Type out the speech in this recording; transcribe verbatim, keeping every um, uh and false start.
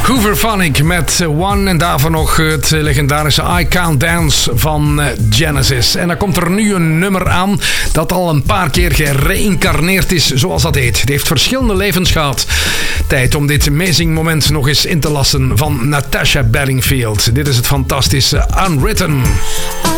Hooverphonic met One en daarvoor nog het legendarische I Can't Dance van Genesis. En dan komt er nu een nummer aan dat al een paar keer gereïncarneerd is, zoals dat heet. Het heeft verschillende levens gehad. Tijd om dit amazing moment nog eens in te lassen van Natasha Bedingfield. Dit is het fantastische Unwritten.